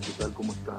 ¿qué tal? ¿Cómo están?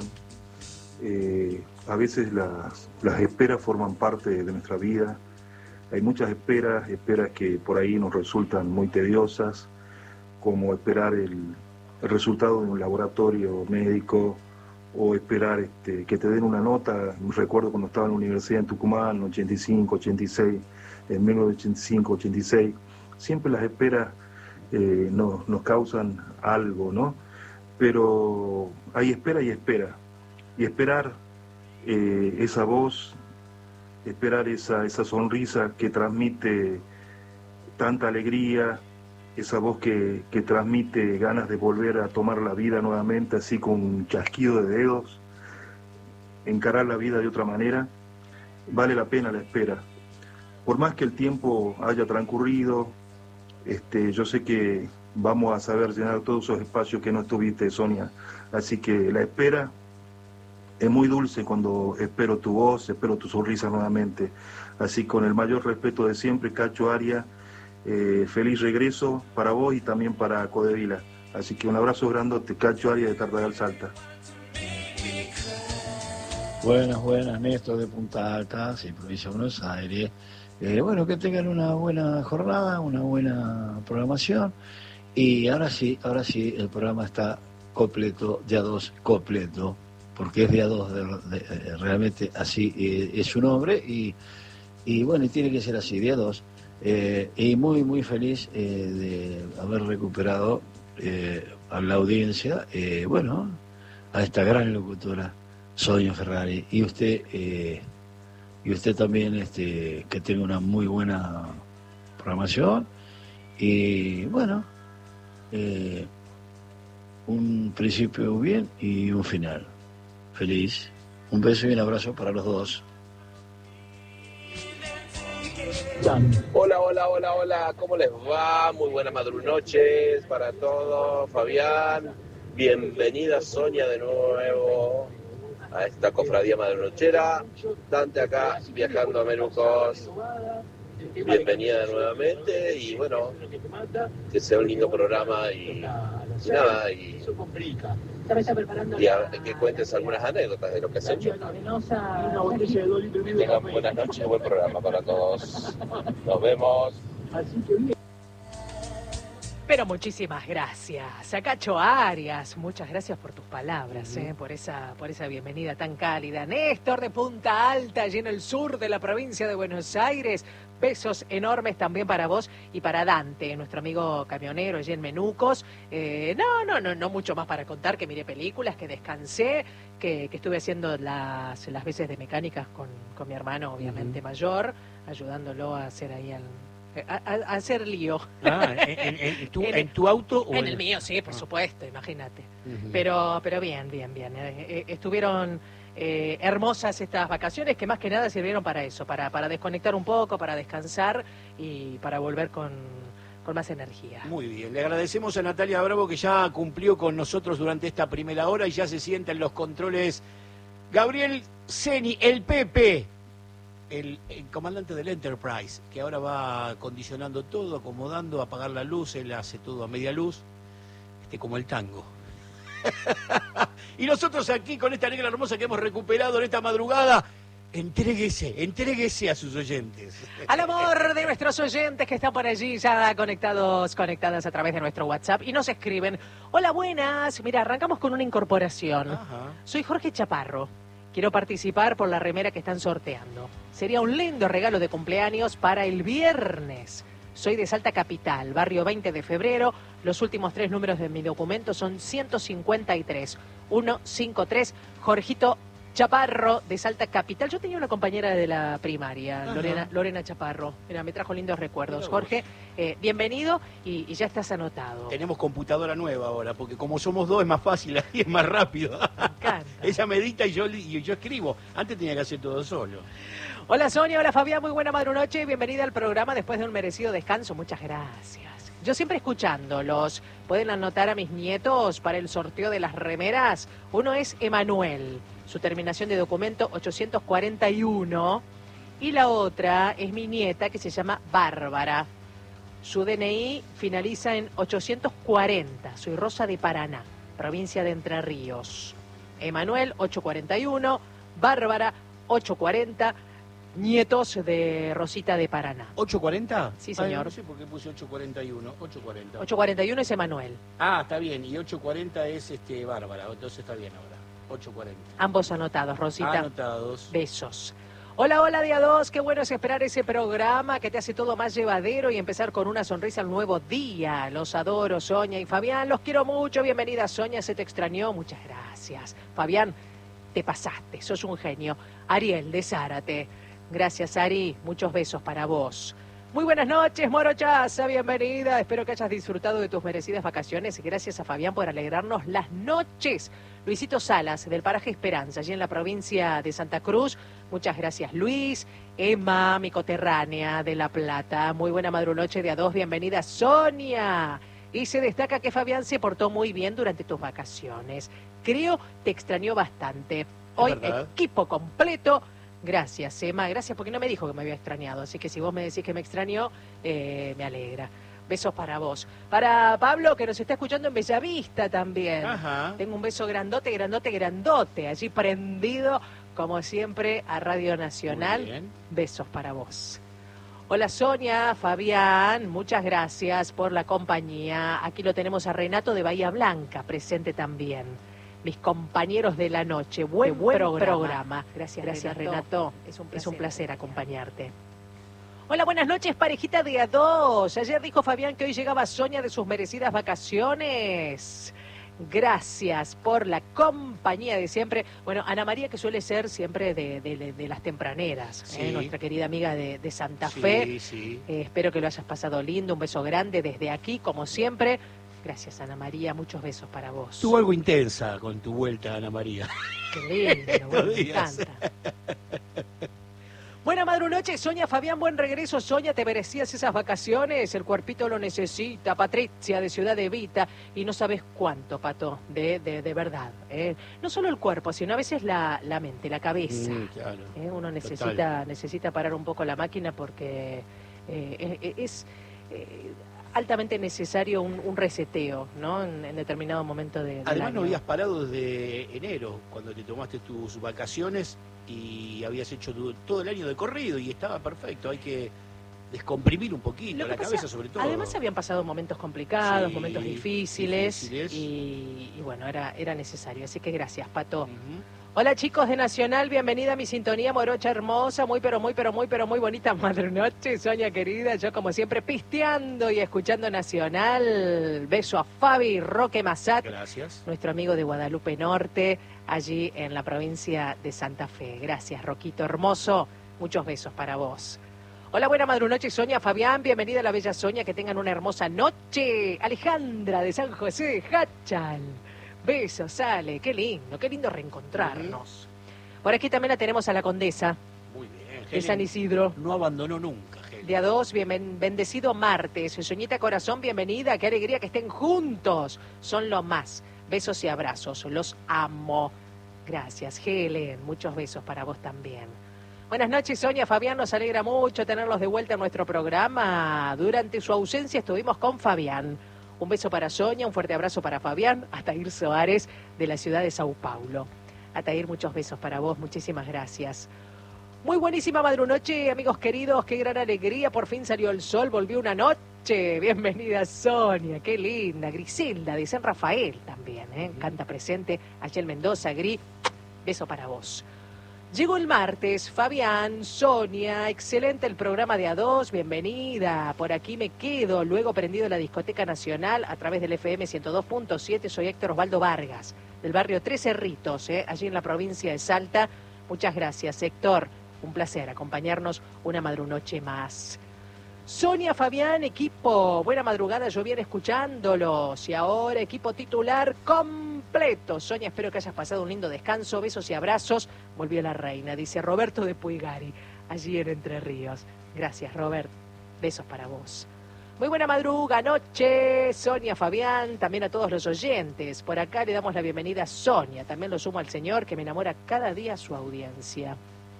A veces las esperas forman parte de nuestra vida. Hay muchas esperas que por ahí nos resultan muy tediosas, como esperar el resultado de un laboratorio médico o esperar que te den una nota. Recuerdo cuando estaba en la universidad en Tucumán, en 85, 86, en 1985, 86, siempre las esperas nos causan algo, ¿no? Pero hay espera y espera. Y esperar esa voz, esperar esa sonrisa que transmite tanta alegría, esa voz que transmite ganas de volver a tomar la vida nuevamente, así con un chasquido de dedos, encarar la vida de otra manera, vale la pena la espera. Por más que el tiempo haya transcurrido, yo sé que vamos a saber llenar todos esos espacios que no estuviste, Sonia. Así que la espera es muy dulce cuando espero tu voz, espero tu sonrisa nuevamente. Así, con el mayor respeto de siempre, Cacho Arias, feliz regreso para vos y también para Codevila. Así que un abrazo grandote, Cacho Arias de Tartagal, Salta. Buenas, Néstor de Punta Alta, sí, provincia de Buenos Aires. Bueno, que tengan una buena jornada, una buena programación. Y ahora sí, el programa está completo, día 2 completo, porque es día 2, realmente así es su nombre, y bueno, y tiene que ser así, día 2. Y muy feliz de haber recuperado a la audiencia, bueno, a esta gran locutora, Sonia Ferrari, y usted también, que tenga una muy buena programación, y bueno, un principio bien y un final feliz. Un beso y un abrazo para los dos. Hola, ¿cómo les va? Muy buenas noches para todos. Fabián, bienvenida Sonia de nuevo a esta cofradía madrunochera. Dante acá, viajando a Menucos. Bienvenida nuevamente y bueno, que sea un lindo programa y nada, y que cuentes algunas anécdotas de lo que has hecho. Que tengan buenas noches y buen programa para todos. Nos vemos. Pero muchísimas gracias a Cacho Arias, muchas gracias por tus palabras, por esa bienvenida tan cálida. Néstor de Punta Alta, allí en el sur de la provincia de Buenos Aires, besos enormes también para vos y para Dante, nuestro amigo camionero allí en Menucos. No mucho más para contar, que miré películas, que descansé, que estuve haciendo las veces de mecánicas con mi hermano, obviamente mayor, ayudándolo a hacer ahí a hacer lío. ¿En tu auto o en el mío? Sí, por supuesto, imagínate. Pero bien. Estuvieron hermosas estas vacaciones, que más que nada sirvieron para eso, para desconectar un poco, para descansar y para volver con más energía. Muy bien, le agradecemos a Natalia Bravo, que ya cumplió con nosotros durante esta primera hora y ya se sienta en los controles Gabriel Ceni, el Pepe, el comandante del Enterprise, que ahora va acondicionando todo, acomodando, apagar la luz. Él hace todo a media luz, como el tango. Y nosotros aquí con esta negra hermosa que hemos recuperado en esta madrugada, entréguese a sus oyentes. Al amor de nuestros oyentes que están por allí ya conectadas a través de nuestro WhatsApp y nos escriben: hola, buenas, mira, arrancamos con una incorporación. Ajá. Soy Jorge Chaparro. Quiero participar por la remera que están sorteando. Sería un lindo regalo de cumpleaños para el viernes. Soy de Salta Capital, barrio 20 de febrero. Los últimos 3 números de mi documento son 153. 153, Jorgito Chaparro, de Salta Capital. Yo tenía una compañera de la primaria, Lorena Chaparro. Mira, me trajo lindos recuerdos. Jorge, bienvenido y ya estás anotado. Tenemos computadora nueva ahora, porque como somos dos es más fácil y es más rápido. Me encanta. Ella medita y yo escribo. Antes tenía que hacer todo solo. Hola Sonia, hola Fabián, muy buena madrunoche. Bienvenida al programa después de un merecido descanso. Muchas gracias. Yo siempre escuchándolos. Pueden anotar a mis nietos para el sorteo de las remeras. Uno es Emanuel, su terminación de documento 841. Y la otra es mi nieta, que se llama Bárbara. Su DNI finaliza en 840. Soy Rosa de Paraná, provincia de Entre Ríos. Emanuel, 8:41. Bárbara, 8:40. Nietos de Rosita de Paraná. ¿8:40? Sí, señor. No sé por qué puse 8:41. 8:40. 8:41 es Emanuel. Ah, está bien. Y 8:40 es Bárbara. Entonces está bien ahora. 8:40. Ambos anotados, Rosita. Anotados. Besos. Hola, hola, día 2. Qué bueno es esperar ese programa que te hace todo más llevadero y empezar con una sonrisa al nuevo día. Los adoro, Sonia y Fabián. Los quiero mucho. Bienvenida, Sonia. Se te extrañó. Muchas gracias. Fabián, te pasaste. Sos un genio. Ariel, de Zárate. Gracias, Ari. Muchos besos para vos. Muy buenas noches, Morochaza. Bienvenida. Espero que hayas disfrutado de tus merecidas vacaciones. Gracias a Fabián por alegrarnos las noches. Luisito Salas, del paraje Esperanza, allí en la provincia de Santa Cruz. Muchas gracias, Luis. Emma, mi coterránea de La Plata. Muy buena madrunoche de A2. Bienvenida, Sonia. Y se destaca que Fabián se portó muy bien durante tus vacaciones. Creo te extrañó bastante. Hoy, equipo completo. Gracias, Emma. Gracias porque no me dijo que me había extrañado. Así que si vos me decís que me extrañó, me alegra. Besos para vos. Para Pablo, que nos está escuchando en Bellavista también. Ajá. Tengo un beso grandote, grandote, grandote. Allí prendido, como siempre, a Radio Nacional. Muy bien. Besos para vos. Hola Sonia, Fabián, muchas gracias por la compañía. Aquí lo tenemos a Renato de Bahía Blanca, presente también. Mis compañeros de la noche. Buen programa. Gracias, Renato. Es un placer acompañarte. Hola, buenas noches, parejita de A2. Ayer dijo Fabián que hoy llegaba Sonia de sus merecidas vacaciones. Gracias por la compañía de siempre. Bueno, Ana María, que suele ser siempre de las tempraneras, sí. Nuestra querida amiga de Santa Fe. Sí. Espero que lo hayas pasado lindo. Un beso grande desde aquí, como siempre. Gracias, Ana María. Muchos besos para vos. Estuvo algo intensa con tu vuelta, Ana María. Qué lindo, bueno, me encanta. Buena madrunoche, Sonia, Fabián, buen regreso. Sonia, te merecías esas vacaciones, el cuerpito lo necesita. Patricia, de Ciudad Evita, y no sabes cuánto, Pato, de verdad. No solo el cuerpo, sino a veces la mente, la cabeza. Claro. Uno necesita parar un poco la máquina porque es altamente necesario un reseteo, ¿no? En determinado momento del Además año. no habías parado desde enero, cuando te tomaste tus vacaciones y habías hecho todo el año de corrido y estaba perfecto. Hay que descomprimir un poquito la cabeza, sobre todo. Además habían pasado momentos complicados, Sí, momentos difíciles. Y bueno, era necesario. Así que gracias, Pato. Hola chicos de Nacional, bienvenida a mi sintonía morocha hermosa, muy muy bonita madrunoche, Sonia querida, yo como siempre pisteando y escuchando Nacional. Beso a Fabi Roque Massat, Gracias. nuestro amigo de Guadalupe Norte, allí en la provincia de Santa Fe. Gracias, Roquito hermoso, muchos besos para vos. Hola, buena madrunoche, Sonia, Fabián, bienvenida a la bella Sonia, que tengan una hermosa noche. Alejandra de San José de Hachal. Besos, sale, qué lindo reencontrarnos. Por aquí también la tenemos a la condesa. Muy bien, de San Isidro. No abandonó nunca, Helen. De A2, bendecido martes. Soñita corazón, bienvenida, qué alegría que estén juntos. Son lo más. Besos y abrazos, los amo. Gracias, Helen, muchos besos para vos también. Buenas noches, Sonia, Fabián, nos alegra mucho tenerlos de vuelta en nuestro programa. Durante su ausencia estuvimos con Fabián. Un beso para Sonia, un fuerte abrazo para Fabián, Atair Soares, de la ciudad de Sao Paulo. Atair, muchos besos para vos, muchísimas gracias. Muy buenísima madrunoche, amigos queridos, qué gran alegría, por fin salió el sol, volvió una noche. Bienvenida Sonia, qué linda. Griselda, de San Rafael también, canta presente. Allá en Mendoza, Gris, beso para vos. Llegó el martes, Fabián, Sonia, excelente el programa de A2, bienvenida. Por aquí me quedo, luego prendido la Discoteca Nacional a través del FM 102.7. Soy Héctor Osvaldo Vargas, del barrio Tres Cerritos, allí en la provincia de Salta. Muchas gracias, Héctor. Un placer acompañarnos una madrunoche más. Sonia, Fabián, equipo, buena madrugada, yo bien escuchándolos. Y ahora equipo titular completo. Sonia, espero que hayas pasado un lindo descanso, besos y abrazos. Volvió la reina, dice Roberto de Puigari, allí en Entre Ríos. Gracias, Robert, besos para vos. Muy buena madruga, noche, Sonia, Fabián, también a todos los oyentes. Por acá le damos la bienvenida a Sonia, también lo sumo al Señor, que me enamora cada día su audiencia.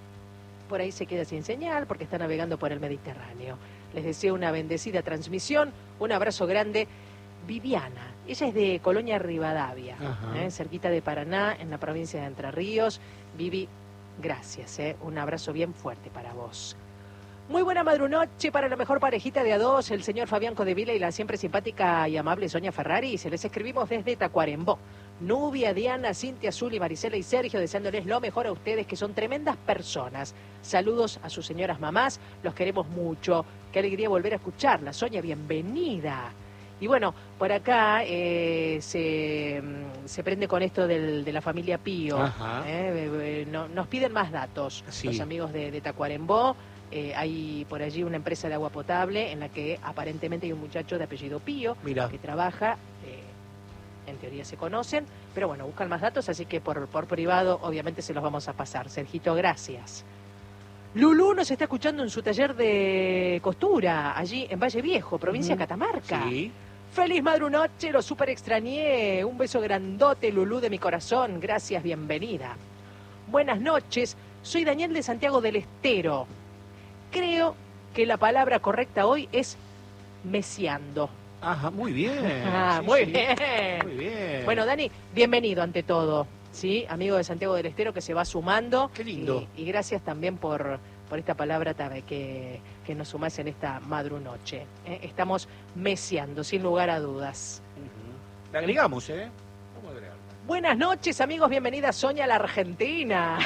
Por ahí se queda sin señal porque está navegando por el Mediterráneo. Les deseo una bendecida transmisión, un abrazo grande Viviana. Ella es de Colonia Rivadavia, cerquita de Paraná, en la provincia de Entre Ríos. Vivi, gracias, un abrazo bien fuerte para vos. Muy buena madrunoche para la mejor parejita de a dos, el señor Fabián Codevila y la siempre simpática y amable Sonia Ferrari. Se les escribimos desde Tacuarembó. Nubia, Diana, Cintia, Zuli, Marisela y Sergio, deseándoles lo mejor a ustedes, que son tremendas personas. Saludos a sus señoras mamás, los queremos mucho. Qué alegría volver a escucharla. Sonia, bienvenida. Y bueno, por acá se prende con esto de la familia Pío. Nos piden más datos, los amigos de Tacuarembó. Hay por allí una empresa de agua potable en la que aparentemente hay un muchacho de apellido Pío que trabaja, en teoría se conocen, pero bueno, buscan más datos, así que por privado obviamente se los vamos a pasar. Sergito, gracias. Lulú nos está escuchando en su taller de costura, allí en Valle Viejo, provincia de Catamarca. Sí. Feliz madrunoche, lo súper extrañé. Un beso grandote, Lulú, de mi corazón. Gracias, bienvenida. Buenas noches, soy Daniel de Santiago del Estero. Creo que la palabra correcta hoy es mesiando. Ajá, muy bien. Muy bien. Bueno, Dani, bienvenido ante todo, ¿sí? Amigo de Santiago del Estero que se va sumando. Qué lindo. Y gracias también por esta palabra que nos sumás en esta madrunoche. Estamos mesiando, sin lugar a dudas. Le agregamos, Vamos a agregar. Buenas noches, amigos. Bienvenida Sonia a la Argentina.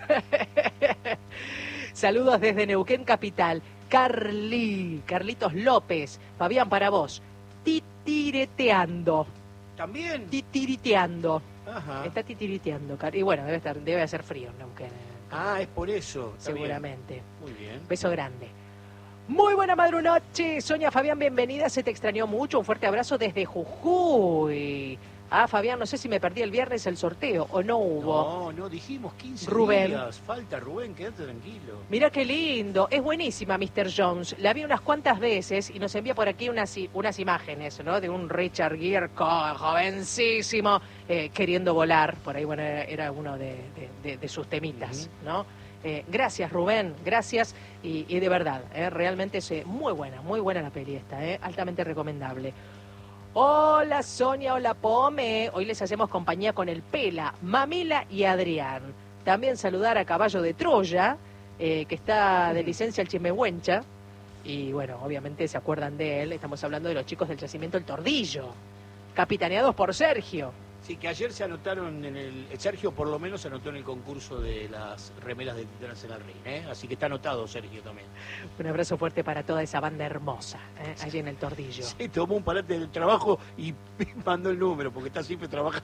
Saludos desde Neuquén Capital. Carlitos López. Fabián, para vos. Titireteando. ¿También? Titiriteando. Ajá. Está titiriteando. Y bueno, debe hacer frío en Neuquén. Es por eso. Seguramente. Bien. Muy bien. Beso grande. Muy buena madrunoche. Sonia, Fabián, bienvenida. Se te extrañó mucho. Un fuerte abrazo desde Jujuy. Fabián, no sé si me perdí el viernes el sorteo o no hubo. No, dijimos 15 Rubén. días. Falta, Rubén, quédate tranquilo. Mira qué lindo. Es buenísima, Mr. Jones. La vi unas cuantas veces y nos envía por aquí unas imágenes, ¿no? De un Richard Gere jovencísimo queriendo volar. Por ahí, bueno, era uno de sus temitas, ¿no? Gracias, Rubén, gracias. Y de verdad, realmente es muy buena la peli esta, altamente recomendable. Hola Sonia, hola Pome. Hoy les hacemos compañía con el Pela, Mamila y Adrián. También saludar a Caballo de Troya, que está de licencia al Chimehuencha. Y bueno, obviamente se acuerdan de él. Estamos hablando de los chicos del yacimiento El Tordillo, capitaneados por Sergio. Sí, que ayer se anotaron Sergio por lo menos se anotó en el concurso de las remeras de Titanes en el Ring, así que está anotado Sergio también. Un abrazo fuerte para toda esa banda hermosa, allí en El Tordillo. Sí, tomó un parate del trabajo y mandó el número, porque está siempre trabajando.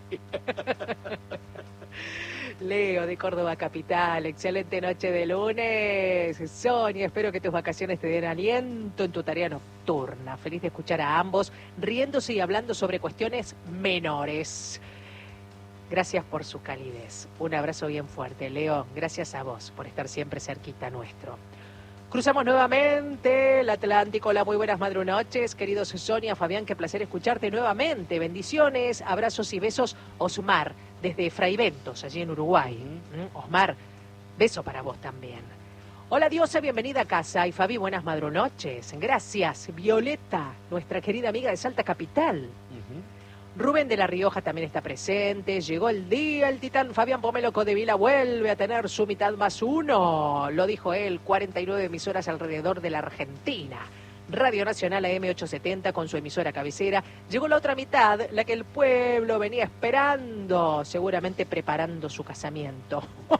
Leo de Córdoba Capital, excelente noche de lunes. Sonia, espero que tus vacaciones te den aliento en tu tarea nocturna. Feliz de escuchar a ambos riéndose y hablando sobre cuestiones menores. Gracias por su calidez. Un abrazo bien fuerte, Leo. Gracias a vos por estar siempre cerquita nuestro. Cruzamos nuevamente el Atlántico. Hola, muy buenas madrunoches, queridos Sonia, Fabián, qué placer escucharte nuevamente. Bendiciones, abrazos y besos, Osmar, desde Fraiventos, allí en Uruguay. Osmar, beso para vos también. Hola, Diosa, bienvenida a casa. Y Fabi, buenas madrunoches. Gracias. Violeta, nuestra querida amiga de Salta Capital. Rubén de La Rioja también está presente. Llegó el día, el titán Fabián Pomelo Codevila vuelve a tener su mitad más uno. Lo dijo él, 49 emisoras alrededor de la Argentina. Radio Nacional AM870 con su emisora cabecera. Llegó la otra mitad, la que el pueblo venía esperando, seguramente preparando su casamiento.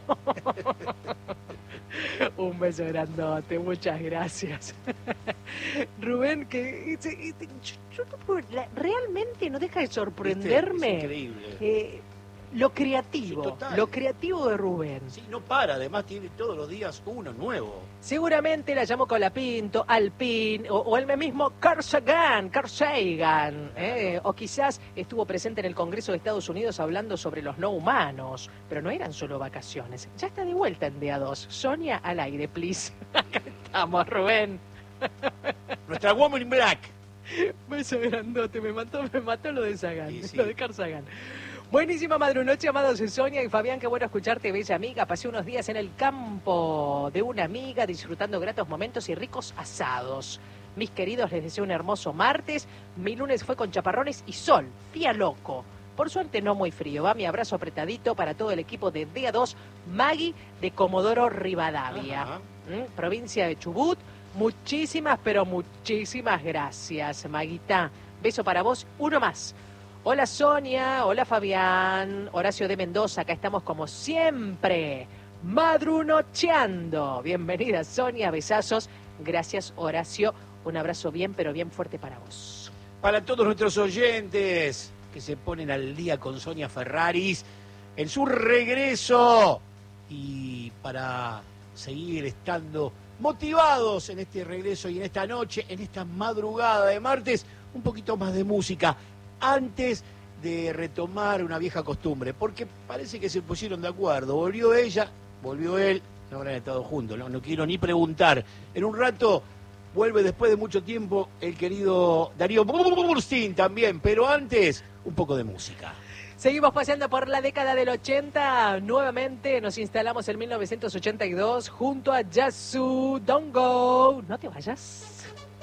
Un beso grandote, muchas gracias. Rubén, que realmente no deja de sorprenderme. Es increíble. Lo creativo, sí, lo creativo de Rubén. Sí, no para, además tiene todos los días uno nuevo. Seguramente la llamó Colapinto, Alpín, o él mismo Carl Sagan, o quizás estuvo presente en el Congreso de Estados Unidos hablando sobre los no humanos, pero no eran solo vacaciones. Ya está de vuelta en DA2. Sonia, al aire, please. Acá estamos, Rubén. Nuestra Woman in Black. Beso grandote, me mató lo de Sagan, sí. Lo de Carl Sagan. Buenísima madrunoche, amados de Sonia y Fabián, qué bueno escucharte, bella amiga. Pasé unos días en el campo de una amiga, disfrutando gratos momentos y ricos asados. Mis queridos, les deseo un hermoso martes. Mi lunes fue con chaparrones y sol, día loco. Por suerte no muy frío. Va mi abrazo apretadito para todo el equipo de DA2, Maggie de Comodoro Rivadavia, provincia de Chubut. Muchísimas, pero muchísimas gracias, Maguita. Beso para vos, uno más. Hola Sonia, hola Fabián, Horacio de Mendoza, acá estamos como siempre, madrunocheando. Bienvenida Sonia, besazos. Gracias Horacio, un abrazo bien, pero bien fuerte para vos. Para todos nuestros oyentes que se ponen al día con Sonia Ferraris en su regreso y para seguir estando motivados en este regreso y en esta noche, en esta madrugada de martes, un poquito más de música antes de retomar una vieja costumbre, porque parece que se pusieron de acuerdo. Volvió ella, volvió él, no habrán estado juntos, no quiero ni preguntar. En un rato vuelve después de mucho tiempo el querido Darío Burstein también, pero antes un poco de música. Seguimos paseando por la década del 80. Nuevamente nos instalamos en 1982 junto a Yasu. Don't go. No te vayas.